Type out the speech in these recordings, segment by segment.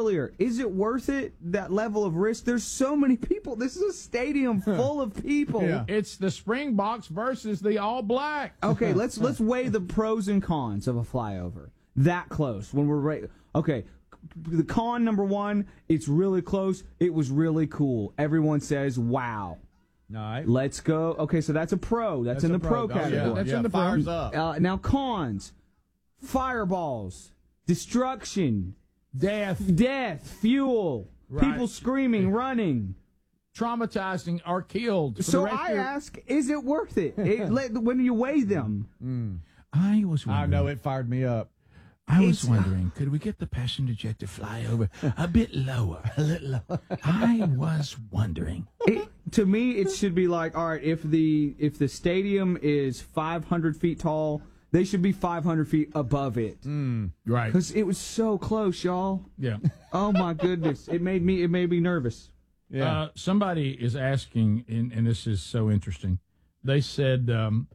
earlier, is it worth it, that level of risk? There's so many people. This is a stadium full of people. Yeah. It's the Springboks versus the All Blacks. Okay, let's weigh the pros and cons of a flyover. That close. When we're okay, the con number one, it's really close. It was really cool. Everyone says, wow. All right. Let's go. Okay, so that's a pro. That's in the pro category. Yeah, That's in the fires pro. up. Now, cons. Fireballs. Destruction. Death. Fuel. Right. People screaming, running. Traumatizing or killed. For So the rest I of- ask, is it worth it? When you weigh them. I was I wondering. know it fired me up. I was wondering, could we get the passenger jet to fly over a bit lower? A little lower. I was wondering. To me, it should be like, all right, if the stadium is 500 feet tall, they should be 500 feet above it. Right. Because it was so close, y'all. Yeah. Oh my goodness, it made me nervous. Yeah. Somebody is asking, and this is so interesting. They said,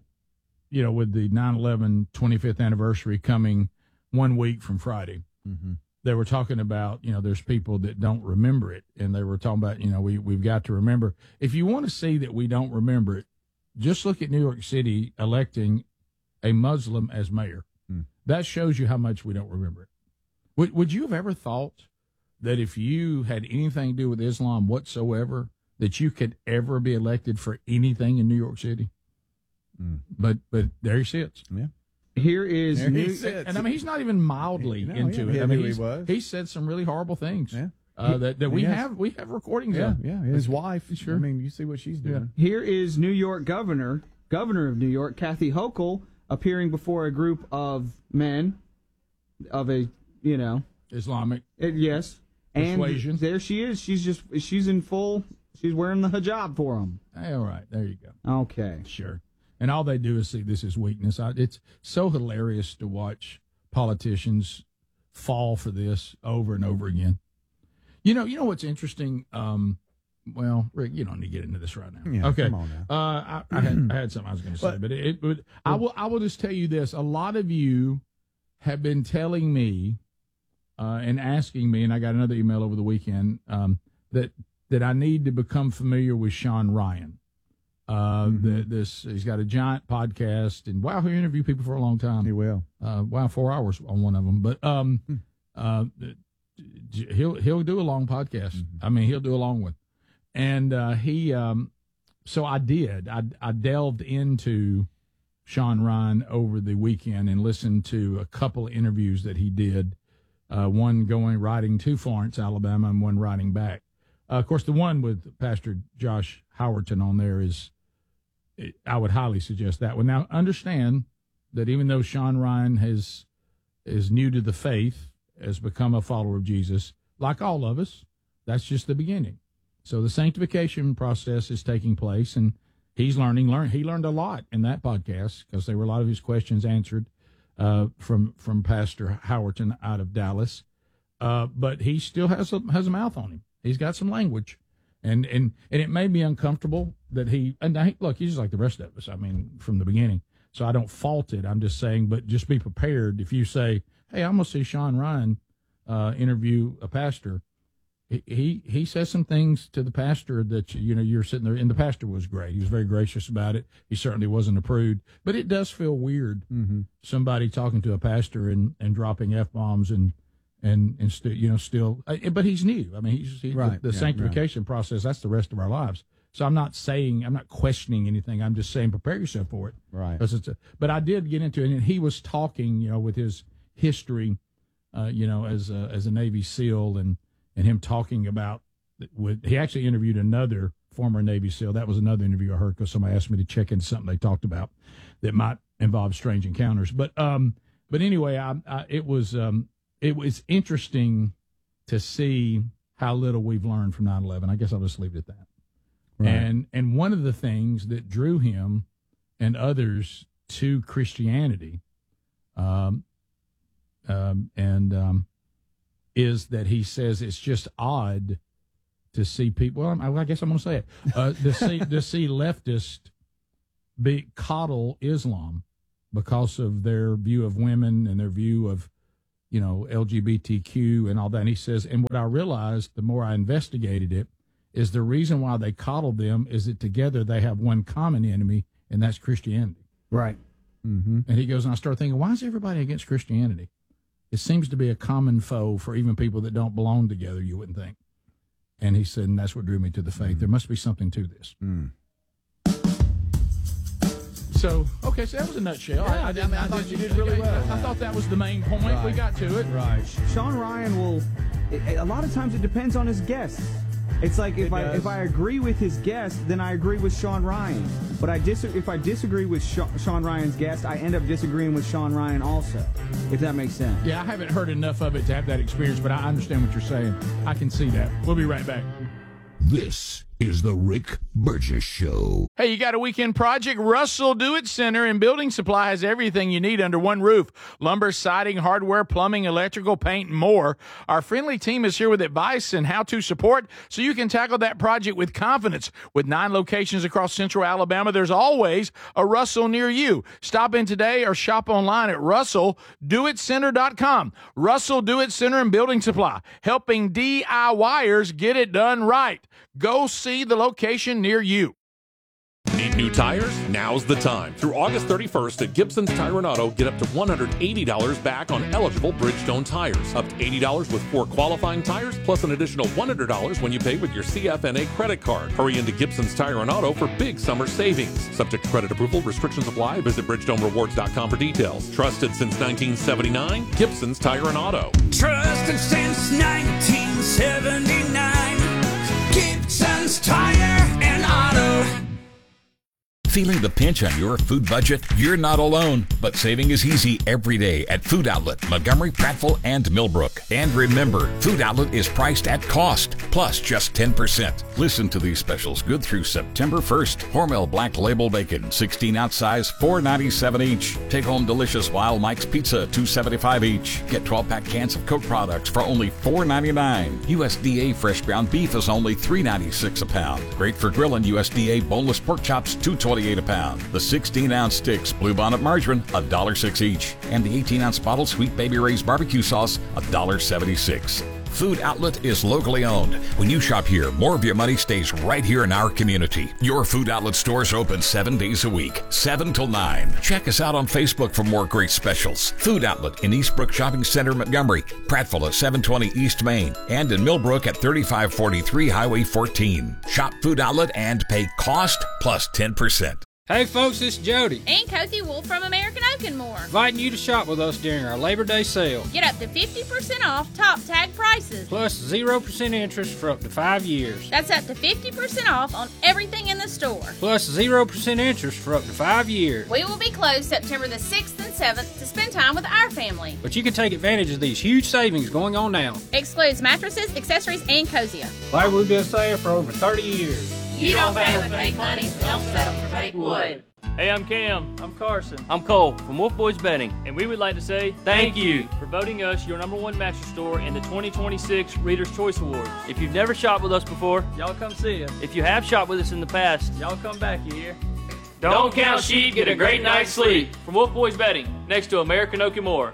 with the 9/11 25th anniversary coming 1 week from Friday, they were talking about, there's people that don't remember it, and they were talking about, we've got to remember. If you want to see that we don't remember it, just look at New York City electing a Muslim as mayor. That shows you how much we don't remember it. Would you have ever thought that if you had anything to do with Islam whatsoever, that you could ever be elected for anything in New York City? But there he sits. Yeah. Here is There he New, sits. And I mean, he's not even mildly No, into yeah, it. I he mean, knew he was. he said some really horrible things. Yeah. That we Yes. have recordings Yeah, of. yeah. His wife. Sure. I mean, you see what she's doing. Here is New York governor of New York, Kathy Hochul, appearing before a group of men of a, Islamic. yes. And Persuasion. there she is. She's in full, she's wearing the hijab for them. All right, there you go. Okay. Sure. And all they do is see this as weakness. It's so hilarious to watch politicians fall for this over and over again. You know what's interesting? Well, Rick, you don't need to get into this right now. Yeah, okay. come on now. I had something I was going to say, but I will just tell you this. A lot of you have been telling me and asking me, and I got another email over the weekend, that I need to become familiar with Sean Ryan. He's got a giant podcast, and wow, he interviewed people for a long time. He will. 4 hours on one of them, but he'll do a long podcast. I mean, he'll do a long one, and so I did. I delved into Sean Ryan over the weekend and listened to a couple of interviews that he did. One riding to Florence, Alabama, and one riding back. Of course, the one with Pastor Josh Howerton on there I would highly suggest that one. Now, understand that even though Sean Ryan is new to the faith, has become a follower of Jesus, like all of us, that's just the beginning. So the sanctification process is taking place, and he's learning. He learned a lot in that podcast because there were a lot of his questions answered from Pastor Howerton out of Dallas. But he still has a mouth on him. He's got some language. And it made me uncomfortable that look, he's just like the rest of us. I mean, from the beginning. So I don't fault it. I'm just saying, but just be prepared. If you say, hey, I'm going to see Sean Ryan interview a pastor, he says some things to the pastor that, you're sitting there, and the pastor was great. He was very gracious about it. He certainly wasn't a prude, but it does feel weird. Somebody talking to a pastor and dropping F-bombs and still, but he's new. I mean, the sanctification process, that's the rest of our lives. So I'm not questioning anything. I'm just saying, prepare yourself for it. Right. But I did get into it, and he was talking, with his history, as a Navy SEAL and him talking about, he actually interviewed another former Navy SEAL. That was another interview I heard because somebody asked me to check into something they talked about that might involve strange encounters. But anyway, it was interesting to see how little we've learned from 9/11. I guess I'll just leave it at that. Right. And one of the things that drew him and others to Christianity, is that he says it's just odd to see people. Well, I guess I'm going to say it. To see leftists coddle Islam because of their view of women and their view of LGBTQ and all that. And he says, and what I realized the more I investigated it is the reason why they coddle them is that together they have one common enemy, and that's Christianity. Right. Mm-hmm. And he goes, and I start thinking, why is everybody against Christianity? It seems to be a common foe for even people that don't belong together, you wouldn't think. And he said, and that's what drew me to the faith. There must be something to this. So that was a nutshell. I thought you did really well. I thought that was the main point. Right. We got to it. Right. Sean Ryan a lot of times it depends on his guests. It's like if I agree with his guest, then I agree with Sean Ryan. But if I disagree with Sean Ryan's guest, I end up disagreeing with Sean Ryan also, if that makes sense. Yeah, I haven't heard enough of it to have that experience, but I understand what you're saying. I can see that. We'll be right back. This is the Rick Burgess Show. Hey, you got a weekend project? Russell Do-It Center and Building Supply has everything you need under one roof. Lumber, siding, hardware, plumbing, electrical, paint, and more. Our friendly team is here with advice and how-to support so you can tackle that project with confidence. With 9 locations across central Alabama, there's always a Russell near you. Stop in today or shop online at russelldoitcenter.com. Russell Do-It Center and Building Supply, helping DIYers get it done right. Go see the location near you. Need new tires? Now's the time. Through August 31st at Gibson's Tire and Auto, get up to $180 back on eligible Bridgestone tires. Up to $80 with 4 qualifying tires, plus an additional $100 when you pay with your CFNA credit card. Hurry into Gibson's Tire and Auto for big summer savings. Subject to credit approval, restrictions apply. Visit BridgestoneRewards.com for details. Trusted since 1979, Gibson's Tire and Auto. Trusted since 1979, Gibson's Tire and Auto. Feeling the pinch on your food budget? You're not alone, but saving is easy every day at Food Outlet, Montgomery, Prattville, and Millbrook. And remember, Food Outlet is priced at cost, plus just 10%. Listen to these specials good through September 1st. Hormel Black Label Bacon, 16-ounce size, $4.97 each. Take home delicious Wild Mike's Pizza, $2.75 each. Get 12-pack cans of Coke products for only $4.99. USDA fresh ground beef is only $3.96 a pound. Great for grilling. USDA boneless pork chops, $2.28 a pound. The 16-ounce sticks Bluebonnet margarine, $1.06 each. And the 18-ounce bottle Sweet Baby Ray's barbecue sauce, $1.76. Food Outlet is locally owned. When you shop here, more of your money stays right here in our community. Your Food Outlet stores open 7 days a week, 7 till 9. Check us out on Facebook for more great specials. Food Outlet in Eastbrook Shopping Center, Montgomery, Prattville at 720 East Main, and in Millbrook at 3543 Highway 14. Shop Food Outlet and pay cost plus 10%. Hey folks, it's Jody. And Cozy Wolf from American Oak and More. Inviting you to shop with us during our Labor Day sale. Get up to 50% off top tag prices. Plus 0% interest for up to 5 years. That's up to 50% off on everything in the store. Plus 0% interest for up to 5 years. We will be closed September the 6th and 7th to spend time with our family. But you can take advantage of these huge savings going on now. Excludes mattresses, accessories, and Cosia. Like we've been saying for over 30 years. You don't pay with fake money, don't settle for fake wood. Hey, I'm Cam. I'm Carson. I'm Cole from Wolf Boys Betting. And we would like to say thank you for voting us your #1 mattress store in the 2026 Reader's Choice Awards. If you've never shopped with us before, y'all come see us. If you have shopped with us in the past, y'all come back, you hear? Don't count sheep, get a great night's sleep. From Wolf Boys Betting, next to American Oak and More.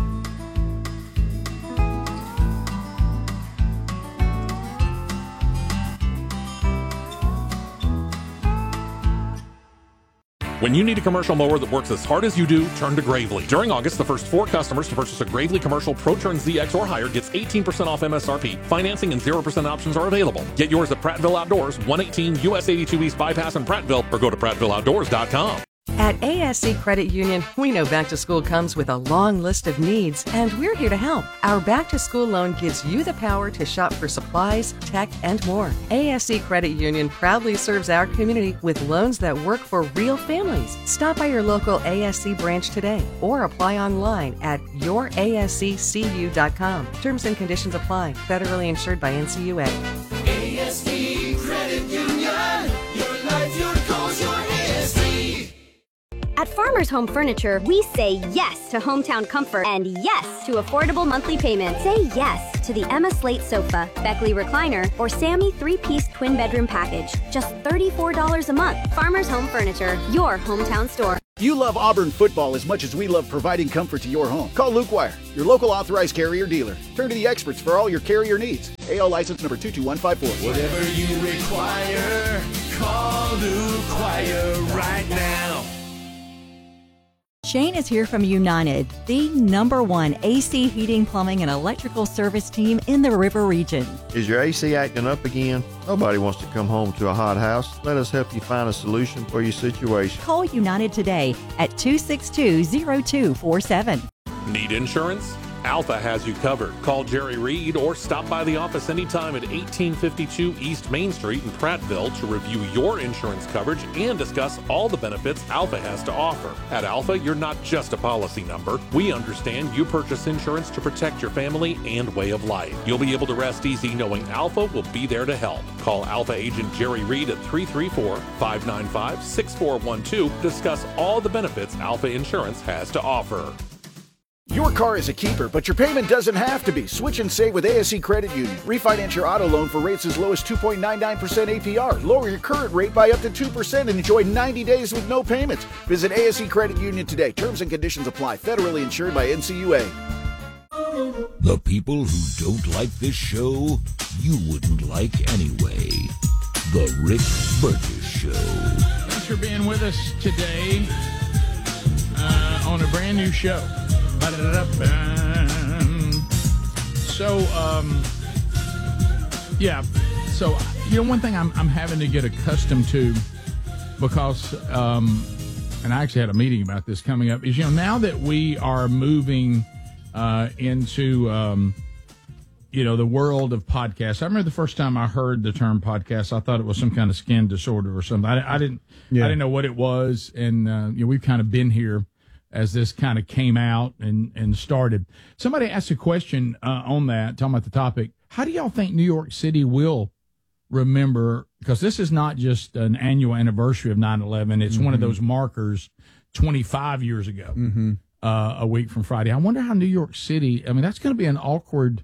When you need a commercial mower that works as hard as you do, turn to Gravely. During August, the first 4 customers to purchase a Gravely Commercial ProTurn ZX or higher gets 18% off MSRP. Financing and 0% options are available. Get yours at Prattville Outdoors, 118 US 82 East Bypass in Prattville, or go to PrattvilleOutdoors.com. At ASC Credit Union, we know back to school comes with a long list of needs, and we're here to help. Our back to school loan gives you the power to shop for supplies, tech, and more. ASC Credit Union proudly serves our community with loans that work for real families. Stop by your local ASC branch today or apply online at yourasccu.com. Terms and conditions apply. Federally insured by NCUA. ASC Credit Union, your life, your goals, your ASC. At Farmers Home Furniture, we say yes to hometown comfort and yes to affordable monthly payments. Say yes to the Emma Slate Sofa, Beckley Recliner, or Sammy 3-piece twin bedroom package. Just $34 a month. Farmers Home Furniture, your hometown store. You love Auburn football as much as we love providing comfort to your home. Call Luke Wire, your local authorized carrier dealer. Turn to the experts for all your carrier needs. AL license number 22154. Whatever you require, call Luke Wire right now. Shane is here from United, the #1 AC heating, plumbing, and electrical service team in the River Region. Is your AC acting up again? Nobody wants to come home to a hot house. Let us help you find a solution for your situation. Call United today at 262-0247. Need insurance? Alpha has you covered. Call Jerry Reed or stop by the office anytime at 1852 East Main Street in Prattville to review your insurance coverage and discuss all the benefits Alpha has to offer. At Alpha, you're not just a policy number. We understand you purchase insurance to protect your family and way of life. You'll be able to rest easy knowing Alpha will be there to help. Call Alpha agent Jerry Reed at 334-595-6412 to discuss all the benefits Alpha Insurance has to offer. Your car is a keeper, but your payment doesn't have to be. Switch and save with ASC Credit Union. Refinance your auto loan for rates as low as 2.99% APR. Lower your current rate by up to 2% and enjoy 90 days with no payments. Visit ASC Credit Union today. Terms and conditions apply. Federally insured by NCUA. The people who don't like this show, you wouldn't like anyway. The Rick Burgess Show. Thanks for being with us today on a brand new show. So, one thing I'm having to get accustomed to, because, and I actually had a meeting about this coming up, is, now that we are moving into, the world of podcasts. I remember the first time I heard the term podcast, I thought it was some kind of skin disorder or something. I didn't know what it was, and we've kind of been here as this kind of came out and started. Somebody asked a question on that, talking about the topic. How do y'all think New York City will remember, because this is not just an annual anniversary of 9/11, it's one of those markers 25 years ago, a week from Friday. I wonder how New York City, that's going to be an awkward,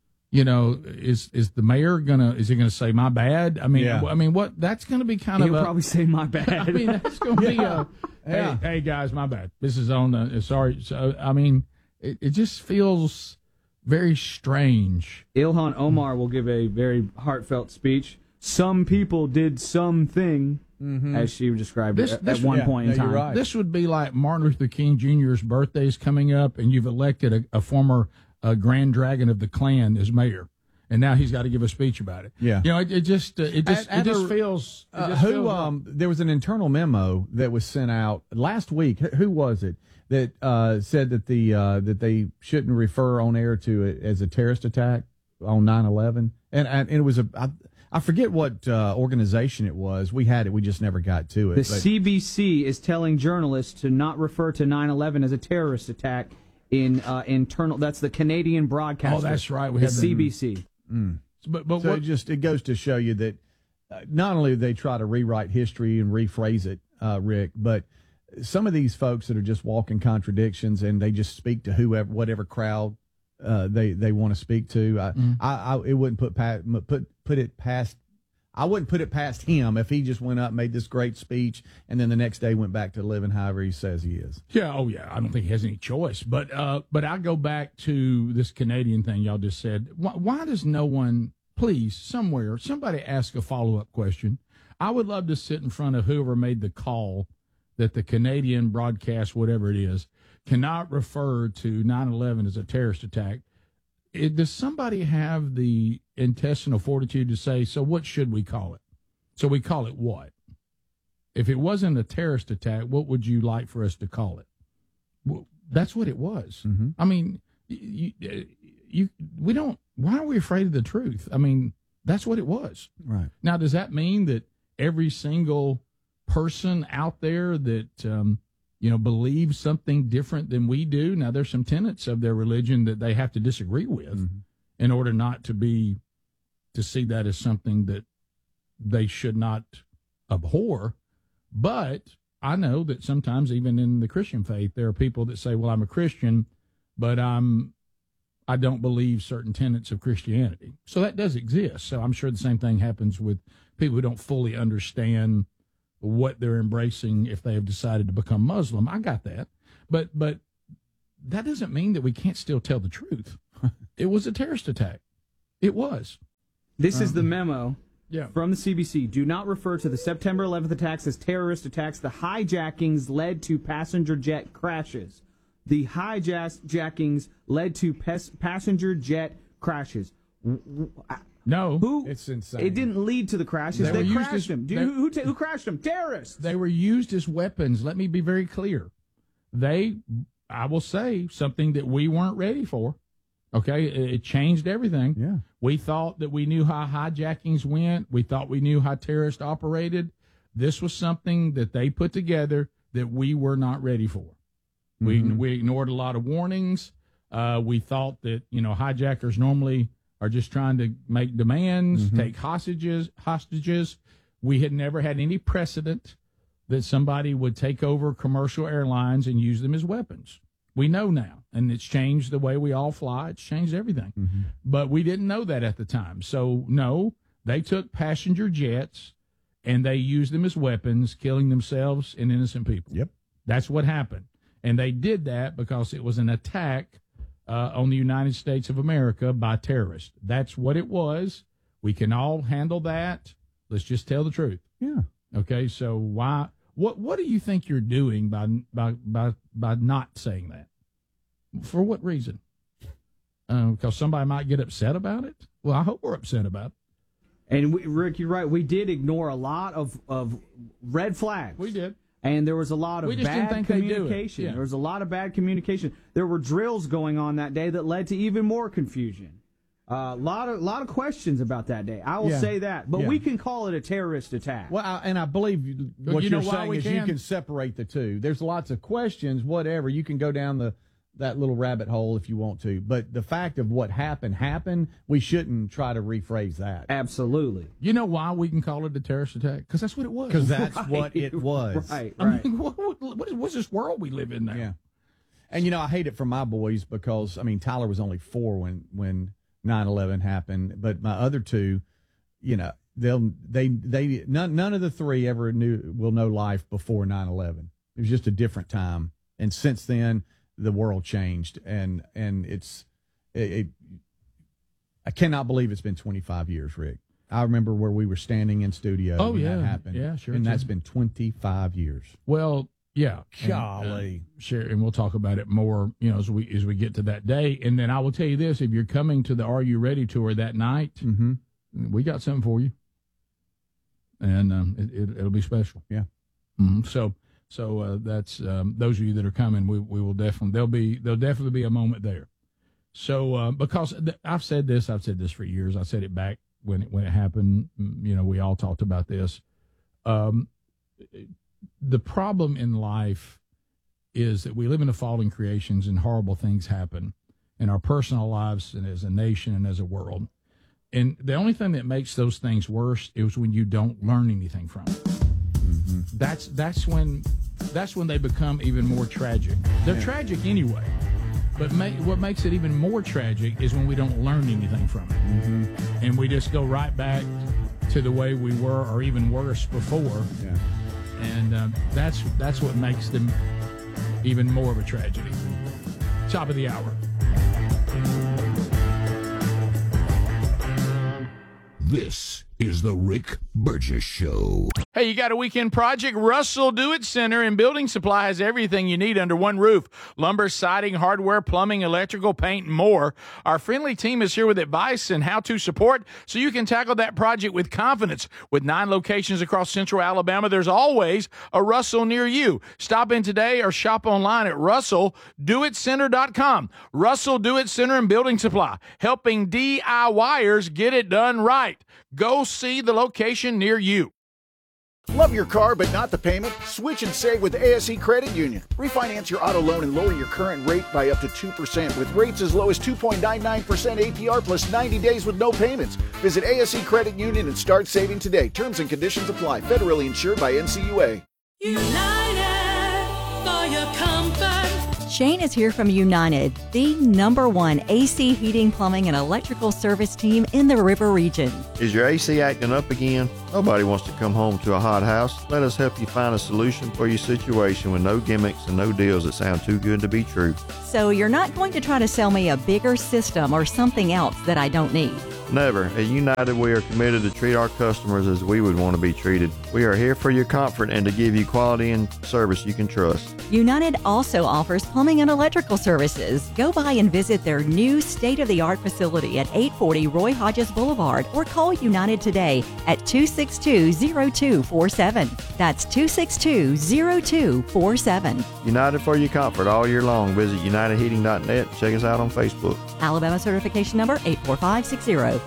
is the mayor is he going to say my bad? What, that's going to be kind He'll of probably say my bad. That's going to be hey guys, my bad. This is on sorry. So, it just feels very strange. Ilhan Omar will give a very heartfelt speech. Some people did something, as she described it at one point in time. Right. This would be like Martin Luther King Jr.'s birthday is coming up, and you've elected a former Grand Dragon of the Klan as mayor, and now he's got to give a speech about it. Yeah, it just feels. There was an internal memo that was sent out last week. Who was it that said that that they shouldn't refer on air to it as a terrorist attack on 9/11, and it was I forget what organization it was. We had it, we just never got to it. The CBC is telling journalists to not refer to 9/11 as a terrorist attack. In internal, that's the Canadian broadcaster. Oh, that's right. We have CBC. But it goes to show you that not only do they try to rewrite history and rephrase it, Rick, but some of these folks that are just walking contradictions and they just speak to whatever crowd they want to speak to. I wouldn't put it past. I wouldn't put it past him if he just went up and made this great speech and then the next day went back to living however he says he is. Yeah, I don't think he has any choice. But I go back to this Canadian thing y'all just said. Why does no one, please, somebody ask a follow-up question? I would love to sit in front of whoever made the call that the Canadian broadcast, whatever it is, cannot refer to 9/11 as a terrorist attack. Does somebody have the intestinal fortitude to say, so what should we call it? So we call it what? If it wasn't a terrorist attack, what would you like for us to call it? Well, that's what it was. Why are we afraid of the truth? That's what it was. Right. Now, does that mean that every single person out there that, believes something different than we do? Now, there's some tenets of their religion that they have to disagree with in order not to see that as something that they should not abhor. But I know that sometimes even in the Christian faith, there are people that say, well, I'm a Christian, but I don't believe certain tenets of Christianity. So that does exist. So I'm sure the same thing happens with people who don't fully understand what they're embracing if they have decided to become Muslim. I got that. But that doesn't mean that we can't still tell the truth. It was a terrorist attack. It was. This is the memo Yeah. from the CBC. Do not refer to the September 11th attacks as terrorist attacks. The hijackings led to passenger jet crashes. The hijackings led to passenger jet crashes. No, it's insane. It didn't lead to the crashes. They crashed them. Who crashed them? Terrorists. They were used as weapons. Let me be very clear. I will say something that we weren't ready for. Okay, it changed everything. Yeah. We thought that we knew how hijackings went. We thought we knew how terrorists operated. This was something that they put together that we were not ready for. We ignored a lot of warnings. We thought that, hijackers normally are just trying to make demands, take hostages. We had never had any precedent that somebody would take over commercial airlines and use them as weapons. We know now, and it's changed the way we all fly. It's changed everything. But we didn't know that at the time. So, no, they took passenger jets and they used them as weapons, killing themselves and innocent people. Yep. That's what happened. And they did that because it was an attack on the United States of America by terrorists. That's what it was. We can all handle that. Let's just tell the truth. Yeah. Okay, so why? What do you think you're doing by not saying that? For what reason? Because somebody might get upset about it? Well, I hope we're upset about it. And Rick, you're right. We did ignore a lot of red flags. We did. And there was a lot of We just didn't bad think they'd do it. communication. Yeah. There was a lot of bad communication. There were drills going on that day that led to even more confusion. A lot of questions about that day. I will say that, but we can call it a terrorist attack. Well, I believe what You know you're why saying we is you can separate the two. There's lots of questions, whatever. You can go down that little rabbit hole if you want to. But the fact of what happened, we shouldn't try to rephrase that. Absolutely. You know why we can call it a terrorist attack? Because that's what it was. Because that's what it was. Right. I mean, what's this world we live in now? Yeah. And, I hate it for my boys because, Tyler was only 4 when 9/11 happened, but my other two, none of the three ever will know life before 9/11. It was just a different time, and since then the world changed, and I cannot believe it's been 25 years, Rick. I remember where we were standing in studio when that happened. Yeah, sure. And that's been 25 years. Well, yeah. Golly. Sure, and we'll talk about it more, as we get to that day. And then I will tell you this: if you're coming to the Are You Ready tour that night, we got something for you, and it'll be special. Yeah. So that's those of you that are coming, we will definitely there'll definitely be a moment there. So because I've said this for years. I said it back when it happened. We all talked about this. The problem in life is that we live in a fallen creations and horrible things happen in our personal lives and as a nation and as a world. And the only thing that makes those things worse is when you don't learn anything from it. That's when they become even more tragic. They're tragic anyway, but what makes it even more tragic is when we don't learn anything from it, and we just go right back to the way we were, or even worse before. Yeah. And that's what makes them even more of a tragedy. Top of the hour. This is the Rick Burgess Show. Hey, you got a weekend project? Russell Do-It Center and Building Supply has everything you need under one roof. Lumber, siding, hardware, plumbing, electrical, paint, and more. Our friendly team is here with advice and how-to support so you can tackle that project with confidence. With 9 locations across central Alabama, there's always a Russell near you. Stop in today or shop online at RussellDoItCenter.com. Russell Do-It Center and Building Supply, helping DIYers get it done right. Go see the location near you. Love your car but not the payment? Switch and save with ASE Credit Union. Refinance your auto loan and lower your current rate by up to 2% with rates as low as 2.99% APR plus 90 days with no payments. Visit ASE Credit Union and start saving today. Terms and conditions apply. Federally insured by NCUA. United for your comfort. Shane is here from United, the #1 AC heating, plumbing, and electrical service team in the River Region. Is your AC acting up again? Nobody wants to come home to a hot house. Let us help you find a solution for your situation with no gimmicks and no deals that sound too good to be true. So you're not going to try to sell me a bigger system or something else that I don't need. Never. At United, we are committed to treat our customers as we would want to be treated. We are here for your comfort and to give you quality and service you can trust. United also offers plumbing and electrical services. Go by and visit their new state-of-the-art facility at 840 Roy Hodges Boulevard or call United today at 262-0247. That's 262-0247. United for your comfort all year long. Visit unitedheating.net. Check us out on Facebook. Alabama certification number 84560.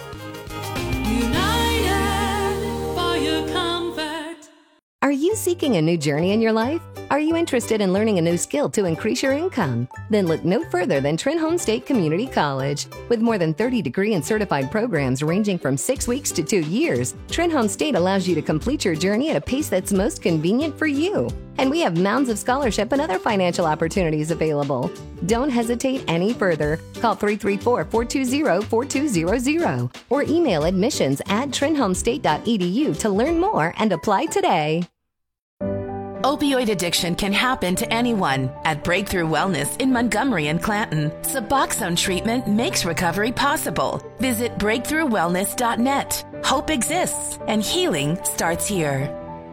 Are you seeking a new journey in your life? Are you interested in learning a new skill to increase your income? Then look no further than Trenholm State Community College. With more than 30 degree and certified programs ranging from 6 weeks to 2 years, Trenholm State allows you to complete your journey at a pace that's most convenient for you. And we have mounds of scholarship and other financial opportunities available. Don't hesitate any further. Call 334-420-4200 or email admissions@trenholmstate.edu to learn more and apply today. Opioid addiction can happen to anyone. At Breakthrough Wellness in Montgomery and Clanton, Suboxone treatment makes recovery possible. Visit breakthroughwellness.net. Hope exists, and healing starts here.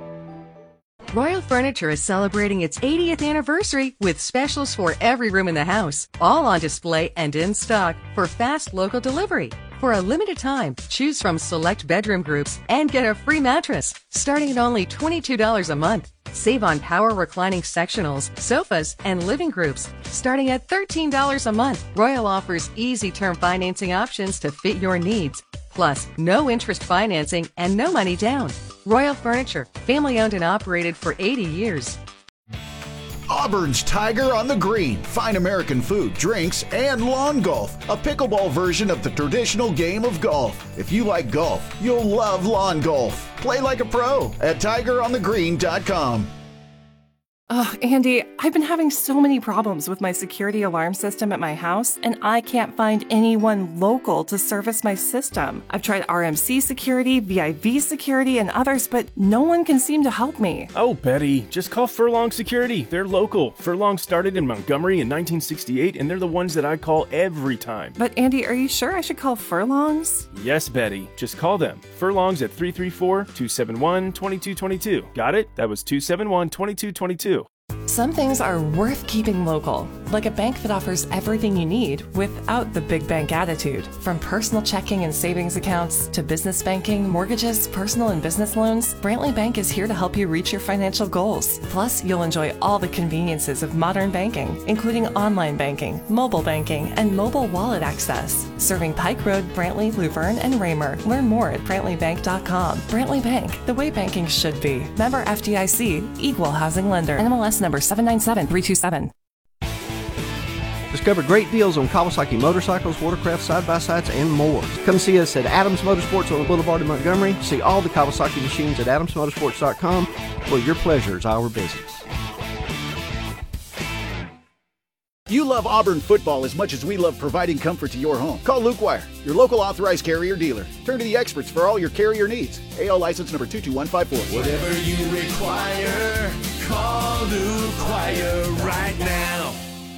Royal Furniture is celebrating its 80th anniversary with specials for every room in the house, all on display and in stock for fast local delivery. For a limited time, choose from select bedroom groups and get a free mattress, starting at only $22 a month. Save on power reclining sectionals, sofas, and living groups, starting at $13 a month. Royal offers easy term financing options to fit your needs. Plus, no interest financing and no money down. Royal Furniture, family owned and operated for 80 years. Auburn's Tiger on the Green. Fine American food, drinks, and lawn golf. A pickleball version of the traditional game of golf. If you like golf, you'll love lawn golf. Play like a pro at tigeronthegreen.com. Oh, Andy, I've been having so many problems with my security alarm system at my house, and I can't find anyone local to service my system. I've tried RMC Security, VIV Security, and others, but no one can seem to help me. Oh, Betty, just call Furlong Security. They're local. Furlong started in Montgomery in 1968, and they're the ones that I call every time. But Andy, are you sure I should call Furlongs? Yes, Betty. Just call them. Furlongs at 334-271-2222. Got it? That was 271-2222. Some things are worth keeping local, like a bank that offers everything you need without the big bank attitude. From personal checking and savings accounts to business banking, mortgages, personal and business loans, Brantley Bank is here to help you reach your financial goals. Plus, you'll enjoy all the conveniences of modern banking, including online banking, mobile banking, and mobile wallet access. Serving Pike Road, Brantley, Luverne, and Raymer. Learn more at BrantleyBank.com. Brantley Bank, the way banking should be. Member FDIC, Equal Housing Lender. NMLS number 797327. Discover great deals on Kawasaki motorcycles, watercraft, side-by-sides, and more. Come see us at Adams Motorsports on the Boulevard in Montgomery. See all the Kawasaki machines at adamsmotorsports.com, where your pleasure is our business. You love Auburn football as much as we love providing comfort to your home. Call Luke Wire, your local authorized carrier dealer. Turn to the experts for all your carrier needs. AL license number 22154. Whatever you require, call Luke Wire right now.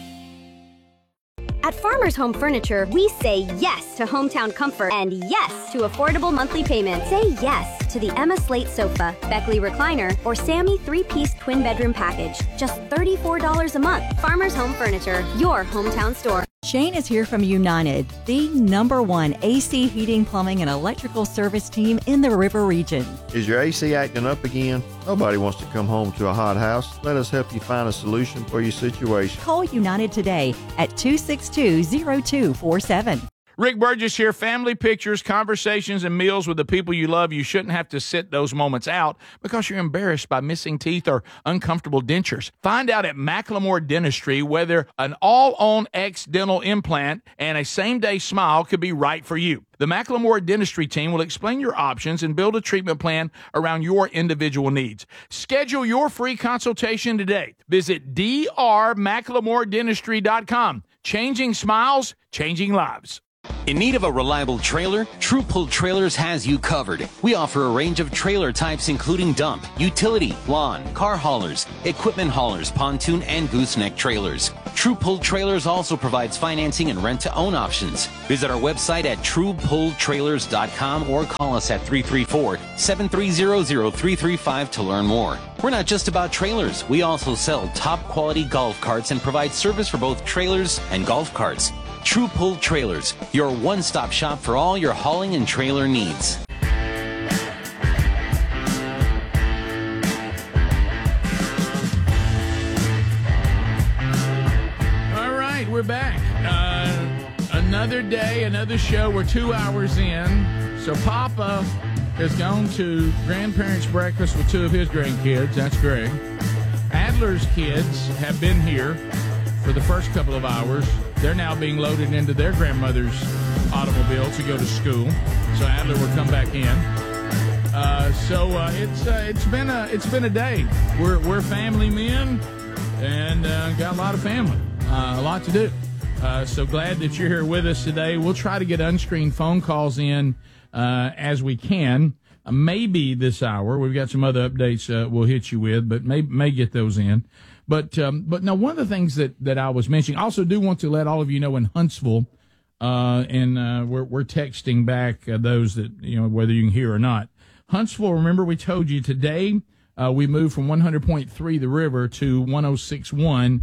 At Farmers Home Furniture, we say yes to hometown comfort and yes to affordable monthly payments. Say yes to the Emma Slate sofa, Beckley recliner, or Sammy 3-piece twin bedroom package. Just $34 a month. Farmers Home Furniture, your hometown store. Shane is here from United, the #1 AC heating, plumbing, and electrical service team in the River Region. Is your AC acting up again? Nobody wants to come home to a hot house. Let us help you find a solution for your situation. Call United today at 262-0247. Rick Burgess here. Family pictures, conversations, and meals with the people you love. You shouldn't have to sit those moments out because you're embarrassed by missing teeth or uncomfortable dentures. Find out at Macklemore Dentistry whether an all-on-X dental implant and a same-day smile could be right for you. The Macklemore Dentistry team will explain your options and build a treatment plan around your individual needs. Schedule your free consultation today. Visit drmacklemore.dentistry.com. Changing smiles, changing lives. In need of a reliable trailer? True Pull Trailers has you covered. We offer a range of trailer types including dump, utility, lawn, car haulers, equipment haulers, pontoon, and gooseneck trailers. True Pull Trailers also provides financing and rent-to-own options. Visit our website at truepulltrailers.com or call us at 334-730-0335 to learn more. We're not just about trailers. We also sell top-quality golf carts and provide service for both trailers and golf carts. True Pull Trailers, your one-stop shop for all your hauling and trailer needs. All right, we're back. Another day, another show. We're 2 hours in. So Papa has gone to grandparents' breakfast with two of his grandkids. That's Greg. Adler's kids have been here for the first couple of hours. They're now being loaded into their grandmother's automobile to go to school. So Adler will come back in. It's been a day. We're family men and got a lot of family, a lot to do. So glad that you're here with us today. We'll try to get unscreened phone calls in as we can. Maybe this hour. We've got some other updates we'll hit you with, but may get those in. But no, one of the things that I was mentioning, I also do want to let all of you know in Huntsville, and we're texting back those that, whether you can hear or not. Huntsville, remember we told you today we moved from 100.3 The River to 106.1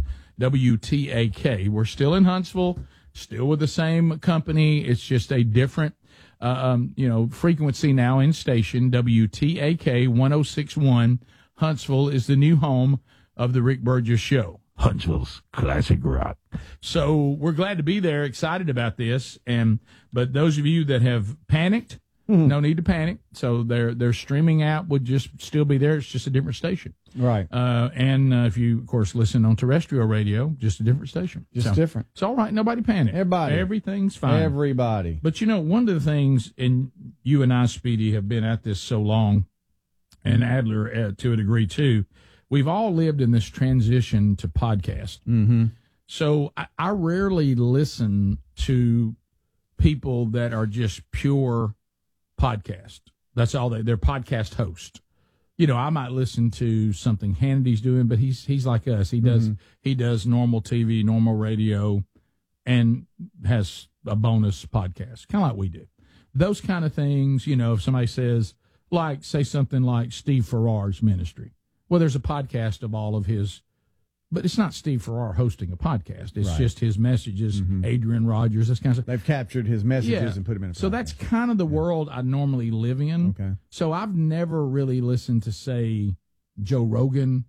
WTAK. We're still in Huntsville, still with the same company. It's just a different, frequency now in station. WTAK 106.1 Huntsville is the new home of the Rick Burgess Show, Huntsville's classic rock. So we're glad to be there, excited about this. But those of you that have panicked, no need to panic. So their streaming app would just still be there. It's just a different station. Right. And if you, of course, listen on terrestrial radio, just a different station. Just different. It's all right. Nobody panic. Everything's fine. Everybody. But, one of the things, and you and I, Speedy, have been at this so long, and Adler to a degree too, we've all lived in this transition to podcast. Mm-hmm. So I rarely listen to people that are just pure podcast. That's all they're podcast hosts. I might listen to something Hannity's doing, but he's like us. He does normal TV, normal radio, and has a bonus podcast, kind of like we do. Those kind of things, if somebody says, say something like Steve Farrar's ministry. Well, there's a podcast of all of his, but it's not Steve Farrar hosting a podcast. It's just his messages, Adrian Rogers, this kind of stuff. They've captured his messages and put them in a podcast. So that's kind of the world I normally live in. Okay. So I've never really listened to, say, Joe Rogan,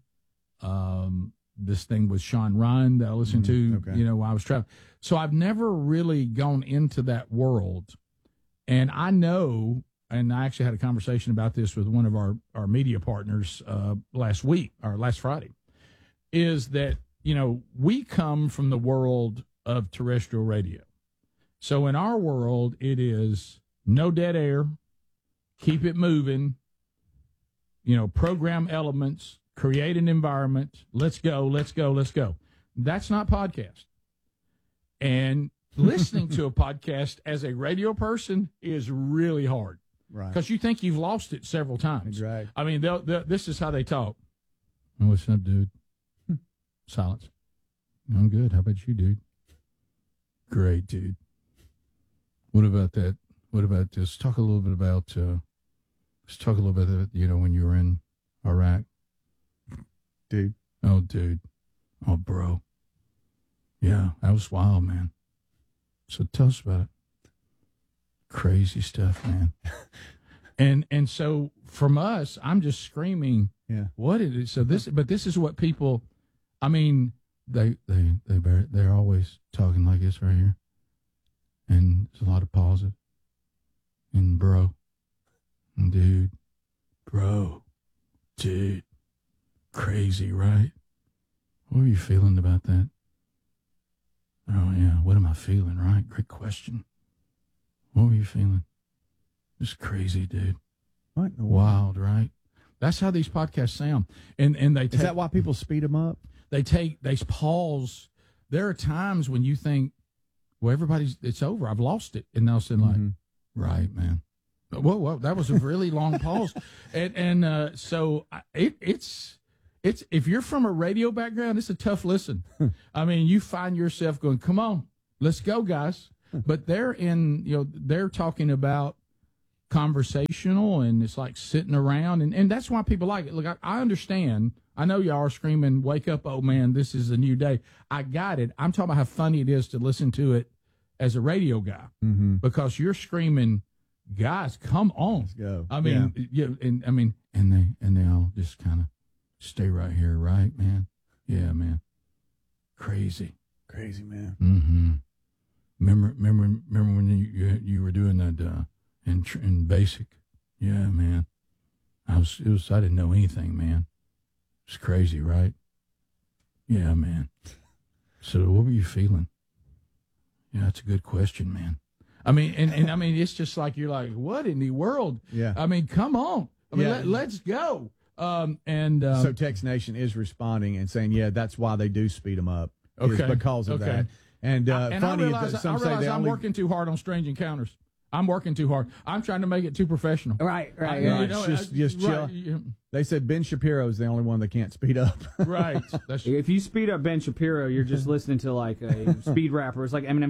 this thing with Sean Ryan that I listened to, while I was traveling. So I've never really gone into that world. And I know, and I actually had a conversation about this with one of our media partners last Friday, is that, we come from the world of terrestrial radio. So in our world, it is no dead air, keep it moving, program elements, create an environment, let's go. That's not podcast. And listening to a podcast as a radio person is really hard. Right. Because you think you've lost it several times. Right. I mean, this is how they talk. Oh, what's up, dude? Silence. I'm good. How about you, dude? Great, dude. What about that? What about this? Talk a little bit about, when you were in Iraq. Dude. Oh, dude. Oh, bro. Yeah, that was wild, man. So tell us about it. Crazy stuff, man. and so from us, I'm just screaming. Yeah. What it is? So this is what people. I mean, they're always talking like this right here. and there's a lot of pauses. And bro, and dude, bro, dude, crazy, right? What are you feeling about that? Oh, yeah, what am I feeling, right? Great question. What were you feeling? Just crazy, dude. What? Wild, right? That's how these podcasts sound. And they Is that why people speed them up? They pause. There are times when you think, well, it's over. I've lost it. And they'll say like, right, man. Whoa, that was a really long pause. So it's if you're from a radio background, it's a tough listen. I mean, you find yourself going, come on, let's go, guys. But they're talking about conversational, and it's like sitting around, and that's why people like it. Look, I understand. I know y'all are screaming, wake up, old man, this is a new day. I got it. I'm talking about how funny it is to listen to it as a radio guy, because you're screaming, guys, come on. Let's go. I mean, and they all just kind of stay right here, right, man? Yeah, man. Crazy, man. Mm-hmm. Remember when you were doing that in basic? Yeah, man. I didn't know anything, man. It's crazy, right? Yeah, man. So what were you feeling? Yeah, that's a good question, man. I mean, and I mean, it's just like you're like, what in the world? Yeah. I mean, come on. I mean, let's go. So Tex Nation is responding and saying, yeah, that's why they do speed them up. Okay. Is because of that. And I funny, realize some say they I'm only working too hard on Strange Encounters. I'm working too hard. I'm trying to make it too professional. Right. Just chill. They said Ben Shapiro is the only one that can't speed up. Right. If you speed up Ben Shapiro, you're just listening to like a speed rapper. It's like Eminem.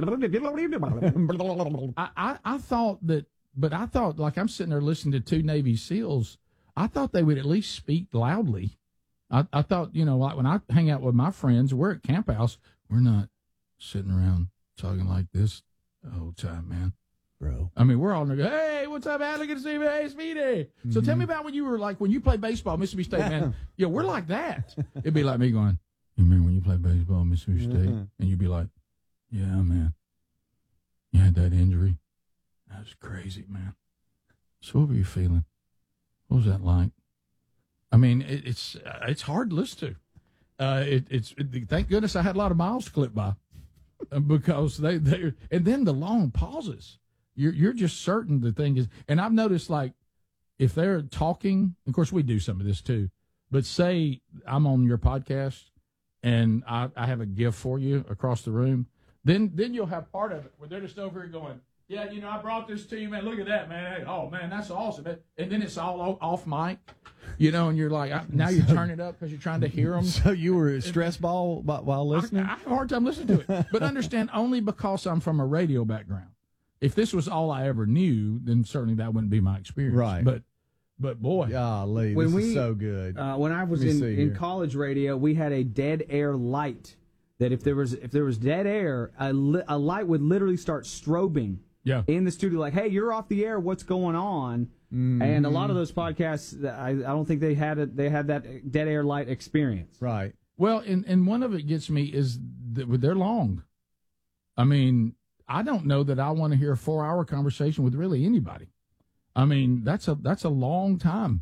I thought that, but I thought, like, I'm sitting there listening to two Navy SEALs. I thought they would at least speak loudly. I thought, like when I hang out with my friends, we're at Camp House, we're not sitting around talking like this the whole time, man. Bro. I mean, we're all going to go, hey, what's up, man? Good to see you, hey, Speedy. So tell me about when you played baseball, Mississippi State, man. Yeah, we're like that. It'd be like me going, you remember when you played baseball, Mississippi State? And you'd be like, yeah, man. You had that injury? That was crazy, man. So what were you feeling? What was that like? I mean, it's hard to listen to. Thank goodness I had a lot of miles to clip by, because they and then the long pauses. You're just certain the thing is, and I've noticed, like, if they're talking, of course we do some of this too, but say I'm on your podcast and I have a gift for you across the room, then you'll have part of it where they're just over here going, yeah, I brought this to you, man. Look at that, man. Hey, oh, man, that's awesome. And then it's all off mic, and you're like, now you turn it up because you're trying to hear them. So you were a stress ball while listening? I have a hard time listening to it. But understand, only because I'm from a radio background. If this was all I ever knew, then certainly that wouldn't be my experience. Right. But boy. Golly, this is so good. When I was in college radio, we had a dead air light that if there was dead air, a light would literally start strobing. Yeah. In the studio, like, hey, you're off the air. What's going on? And a lot of those podcasts, I don't think they had that dead air light experience. Right. Well, and one of it gets me is that they're long. I mean, I don't know that I want to hear a 4-hour conversation with really anybody. I mean, that's a long time.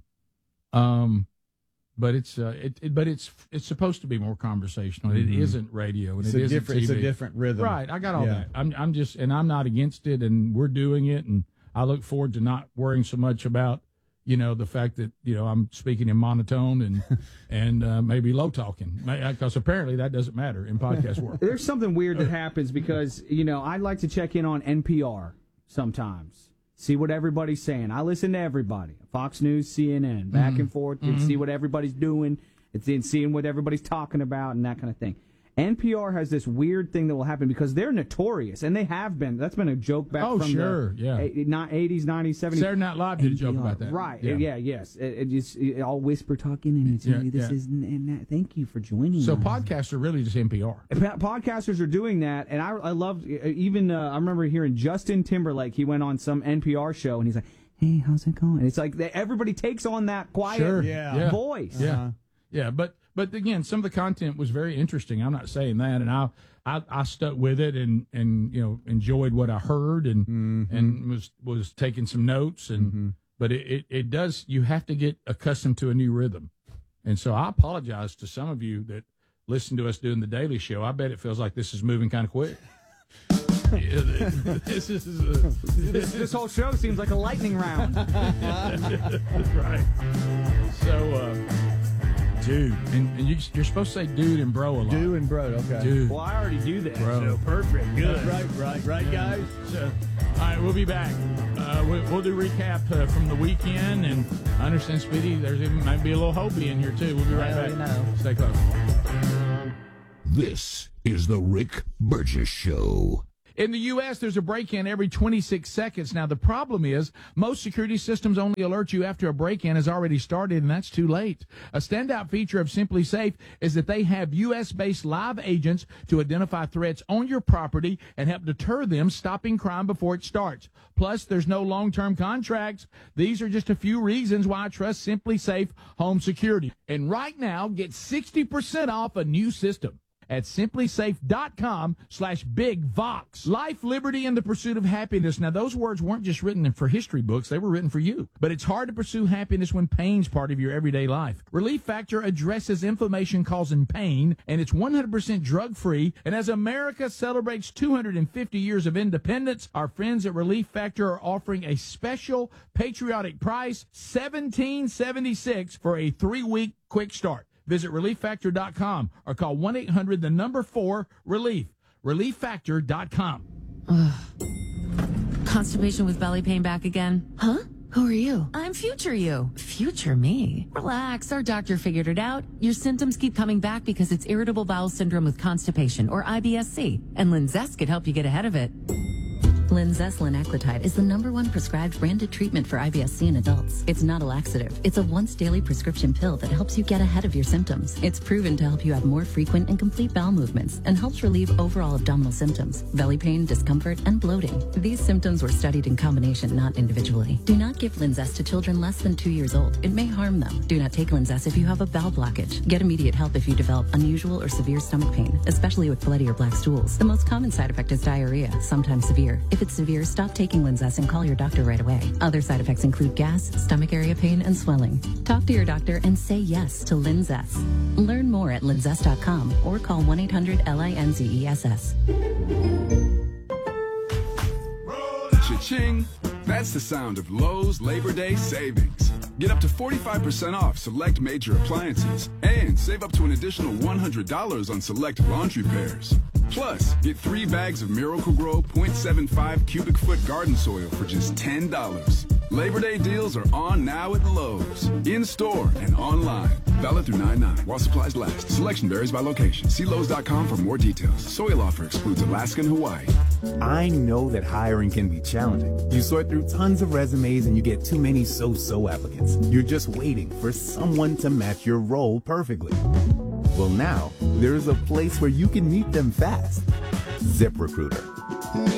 But it's supposed to be more conversational. It isn't radio, and it's TV. It's a different rhythm. Right. I got all that. I'm not against it, and we're doing it, and I look forward to not worrying so much about the fact that I'm speaking in monotone and maybe low talking, because apparently that doesn't matter in podcast work. There's something weird that happens because I like to check in on NPR sometimes. See what everybody's saying. I listen to everybody. Fox News, CNN, back and forth, and see what everybody's doing, and seeing what everybody's talking about, and that kind of thing. NPR has this weird thing that will happen because they're notorious, and they have been. That's been a joke back from the 80s, 90s, 70s. Saturday Night Live did a joke about that. Right. Yes. It just all whisper talking, and it's this is and that. Thank you for joining us. So podcasts are really just NPR. Podcasters are doing that, and I loved even I remember hearing Justin Timberlake. He went on some NPR show, and he's like, hey, how's it going? And it's like everybody takes on that quiet voice. Yeah. Yeah, but But again, some of the content was very interesting. I'm not saying that, and I stuck with it and enjoyed what I heard and was taking some notes but it does, you have to get accustomed to a new rhythm. And so I apologize to some of you that listen to us doing the Daily Show. I bet it feels like this is moving kind of quick. This whole show seems like a lightning round. Right. So, dude, and you're supposed to say dude and bro a lot. Do and bro, okay. Dude. Well, I already do that, Bro. so perfect. Good. Right, guys. So, all right, we'll be back. We'll do recap from the weekend, and I understand, Speedy, there might be a little Hobie in here, too. We'll be right back. Stay close. This is the Rick Burgess Show. In the U.S., there's a break-in every 26 seconds. Now, the problem is most security systems only alert you after a break-in has already started, and that's too late. A standout feature of Simply Safe is that they have U.S.-based live agents to identify threats on your property and help deter them, stopping crime before it starts. Plus, there's no long-term contracts. These are just a few reasons why I trust Simply Safe Home Security. And right now, get 60% off a new system at simplysafe.com/bigvox. Life, liberty, and the pursuit of happiness. Now, those words weren't just written for history books. They were written for you. But it's hard to pursue happiness when pain's part of your everyday life. Relief Factor addresses inflammation causing pain, and it's 100% drug-free. And as America celebrates 250 years of independence, our friends at Relief Factor are offering a special patriotic price, $17.76 for a 3-week quick start. Visit ReliefFactor.com or call 1-800-4-RELIEF. ReliefFactor.com. Constipation with belly pain back again? Huh? Who are you? I'm future you. Future me? Relax, our doctor figured it out. Your symptoms keep coming back because it's irritable bowel syndrome with constipation, or IBS-C, and Linzess could help you get ahead of it. Linzess linaclotide is the #1 prescribed branded treatment for IBS-C in adults. It's not a laxative. It's a once-daily prescription pill that helps you get ahead of your symptoms. It's proven to help you have more frequent and complete bowel movements and helps relieve overall abdominal symptoms, belly pain, discomfort, and bloating. These symptoms were studied in combination, not individually. Do not give Linzess to children less than 2 years old. It may harm them. Do not take Linzess if you have a bowel blockage. Get immediate help if you develop unusual or severe stomach pain, especially with bloody or black stools. The most common side effect is diarrhea, sometimes severe. If it's severe, stop taking Linzess and call your doctor right away. Other side effects include gas, stomach area pain, and swelling. Talk to your doctor and say yes to Linzess. Learn more at linzess.com or call 1-800-LINZESS. Cha-ching! That's the sound of Lowe's Labor Day savings. Get up to 45% off select major appliances and save up to an additional $100 on select laundry pairs. Plus, get 3 bags of Miracle-Gro 0.75 cubic foot garden soil for just $10. Labor Day deals are on now at Lowe's, in-store and online. Valid through 9/9 while supplies last. Selection varies by location. See Lowe's.com for more details. Soil offer excludes Alaska and Hawaii. I know that hiring can be challenging. You sort through tons of resumes and you get too many so-so applicants. You're just waiting for someone to match your role perfectly. Well, now, there's a place where you can meet them fast. ZipRecruiter.